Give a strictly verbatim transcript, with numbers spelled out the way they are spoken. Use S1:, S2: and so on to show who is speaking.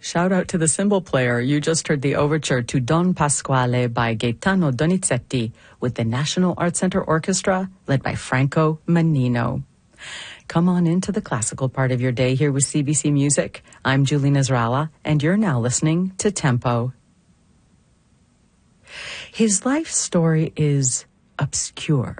S1: Shout out to the cymbal player. You just heard the overture to Don Pasquale by Gaetano Donizetti with the National Art Center Orchestra led by Franco Manino. Come on into the classical part of your day here with C B C Music. I'm Julie Nasrallah, and you're now listening to Tempo. His life story is obscure.